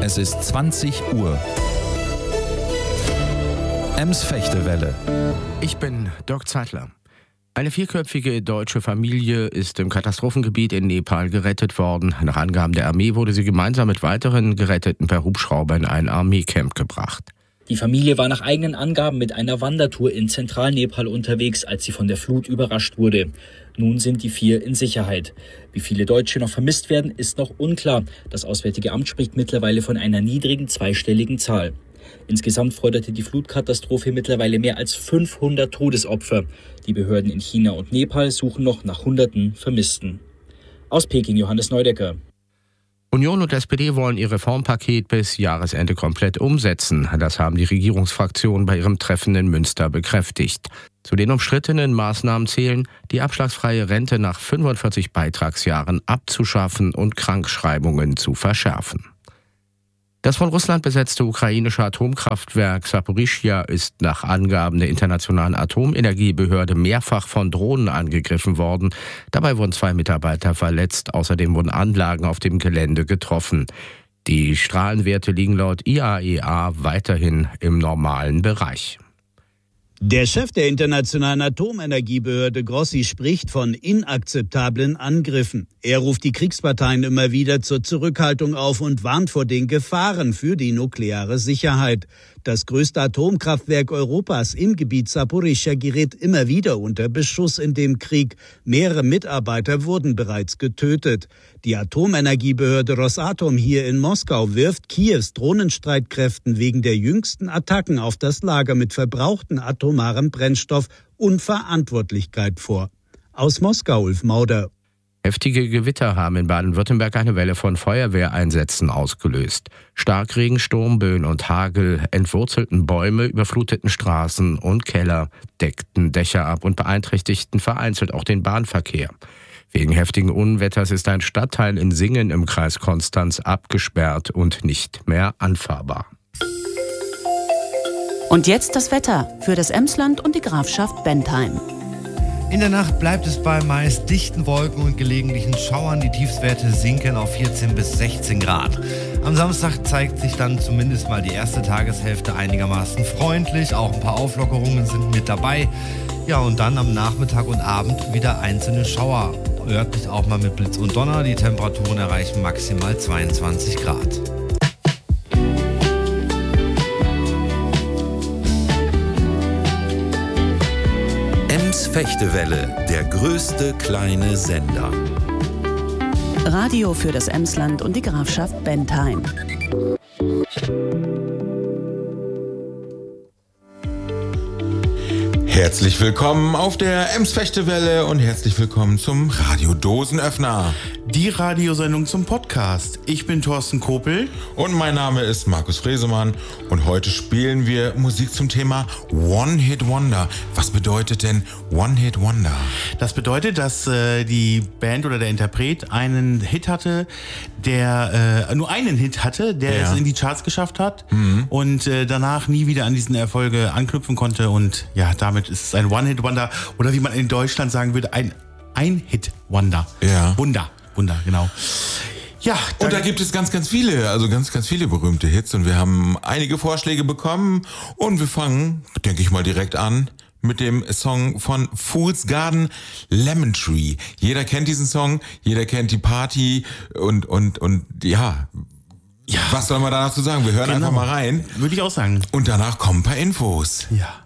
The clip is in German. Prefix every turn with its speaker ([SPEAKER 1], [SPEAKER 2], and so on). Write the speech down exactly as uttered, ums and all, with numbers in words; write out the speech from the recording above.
[SPEAKER 1] Es ist zwanzig Uhr. Ems-Fechtewelle.
[SPEAKER 2] Ich bin Dirk Zeitler. Eine vierköpfige deutsche Familie ist im Katastrophengebiet in Nepal gerettet worden. Nach Angaben der Armee wurde sie gemeinsam mit weiteren Geretteten per Hubschrauber in ein Armeecamp gebracht.
[SPEAKER 3] Die Familie war nach eigenen Angaben mit einer Wandertour in Zentralnepal unterwegs, als sie von der Flut überrascht wurde. Nun sind die vier in Sicherheit. Wie viele Deutsche noch vermisst werden, ist noch unklar. Das Auswärtige Amt spricht mittlerweile von einer niedrigen zweistelligen Zahl. Insgesamt forderte die Flutkatastrophe mittlerweile mehr als fünfhundert Todesopfer. Die Behörden in China und Nepal suchen noch nach Hunderten Vermissten. Aus Peking Johannes Neudecker.
[SPEAKER 2] Union und S P D wollen ihr Reformpaket bis Jahresende komplett umsetzen. Das haben die Regierungsfraktionen bei ihrem Treffen in Münster bekräftigt. Zu den umstrittenen Maßnahmen zählen, die abschlagsfreie Rente nach fünfundvierzig Beitragsjahren abzuschaffen und Krankschreibungen zu verschärfen. Das von Russland besetzte ukrainische Atomkraftwerk Saporischschja ist nach Angaben der Internationalen Atomenergiebehörde mehrfach von Drohnen angegriffen worden. Dabei wurden zwei Mitarbeiter verletzt. Außerdem wurden Anlagen auf dem Gelände getroffen. Die Strahlenwerte liegen laut I A E A weiterhin im normalen Bereich.
[SPEAKER 4] Der Chef der Internationalen Atomenergiebehörde Grossi spricht von inakzeptablen Angriffen. Er ruft die Kriegsparteien immer wieder zur Zurückhaltung auf und warnt vor den Gefahren für die nukleare Sicherheit. Das größte Atomkraftwerk Europas im Gebiet Saporischschja gerät immer wieder unter Beschuss in dem Krieg. Mehrere Mitarbeiter wurden bereits getötet. Die Atomenergiebehörde Rosatom hier in Moskau wirft Kiews Drohnenstreitkräften wegen der jüngsten Attacken auf das Lager mit verbrauchten atomarem Brennstoff Unverantwortlichkeit vor. Aus Moskau, Ulf Mauder.
[SPEAKER 2] Heftige Gewitter haben in Baden-Württemberg eine Welle von Feuerwehreinsätzen ausgelöst. Starkregen, Sturm, Böen und Hagel entwurzelten Bäume, überfluteten Straßen und Keller, deckten Dächer ab und beeinträchtigten vereinzelt auch den Bahnverkehr. Wegen heftigen Unwetters ist ein Stadtteil in Singen im Kreis Konstanz abgesperrt und nicht mehr anfahrbar.
[SPEAKER 5] Und jetzt das Wetter für das Emsland und die Grafschaft Bentheim.
[SPEAKER 6] In der Nacht bleibt es bei meist dichten Wolken und gelegentlichen Schauern. Die Tiefstwerte sinken auf vierzehn bis sechzehn Grad. Am Samstag zeigt sich dann zumindest mal die erste Tageshälfte einigermaßen freundlich. Auch ein paar Auflockerungen sind mit dabei. Ja, und dann am Nachmittag und Abend wieder einzelne Schauer. Örtlich auch mal mit Blitz und Donner. Die Temperaturen erreichen maximal zweiundzwanzig Grad.
[SPEAKER 1] Ems-Fechtewelle, der größte kleine Sender.
[SPEAKER 5] Radio für das Emsland und die Grafschaft Bentheim.
[SPEAKER 7] Herzlich willkommen auf der Ems-Fechtewelle und herzlich willkommen zum Radio-Dosenöffner.
[SPEAKER 8] Die Radiosendung zum Podcast. Ich bin Thorsten Kopel.
[SPEAKER 7] Und mein Name ist Markus Fresemann. Und heute spielen wir Musik zum Thema One-Hit-Wonder. Was bedeutet denn One-Hit-Wonder?
[SPEAKER 8] Das bedeutet, dass äh, die Band oder der Interpret einen Hit hatte, der äh, nur einen Hit hatte, der
[SPEAKER 7] Ja.
[SPEAKER 8] es in die Charts geschafft hat
[SPEAKER 7] Mhm.
[SPEAKER 8] und äh, danach nie wieder an diesen Erfolge anknüpfen konnte. Und ja, damit ist es ein One-Hit-Wonder oder wie man in Deutschland sagen würde, ein Ein-Hit-Wonder.
[SPEAKER 7] Ja.
[SPEAKER 8] Wunder, Wunder, genau. Ja,
[SPEAKER 7] Und da gibt es ganz, ganz viele, also ganz, ganz viele berühmte Hits. Und wir haben einige Vorschläge bekommen. Und wir fangen, denke ich mal, direkt an mit dem Song von Fool's Garden, Lemon Tree. Jeder kennt diesen Song, jeder kennt die Party und, und, und ja,
[SPEAKER 8] Ja.
[SPEAKER 7] was soll man da dazu sagen? Wir hören
[SPEAKER 8] Genau.
[SPEAKER 7] einfach mal rein
[SPEAKER 8] Würde ich auch sagen.
[SPEAKER 7] und danach kommen ein paar Infos.
[SPEAKER 8] Ja.